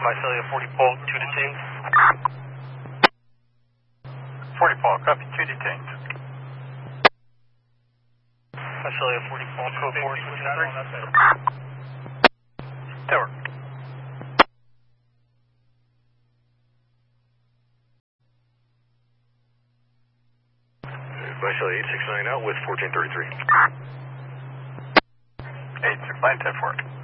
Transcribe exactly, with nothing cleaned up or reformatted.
Visalia forty Paul, two detained. forty Paul, copy, two detained. Visalia forty Paul, code four, switching three. Tower. Visalia eight six nine out with fourteen thirty-three. eight six nine, ten four.